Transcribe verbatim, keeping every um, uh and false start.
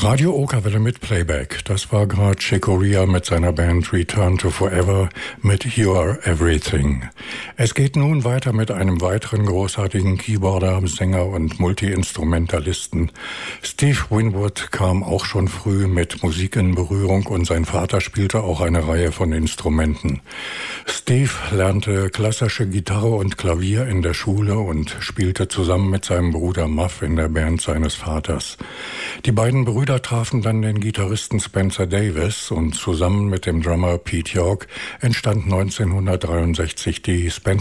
Radio Okerwelle mit Playback. Das war gerade Chick Corea mit seiner Band Return to Forever mit You Are Everything. Es geht nun weiter mit einem weiteren großartigen Keyboarder, Sänger und Multi-Instrumentalisten. Steve Winwood kam auch schon früh mit Musik in Berührung und sein Vater spielte auch eine Reihe von Instrumenten. Steve lernte klassische Gitarre und Klavier in der Schule und spielte zusammen mit seinem Bruder Muff in der Band seines Vaters. Die beiden Brüder trafen dann den Gitarristen Spencer Davis und zusammen mit dem Drummer Pete York entstand neunzehnhundertdreiundsechzig die Spencer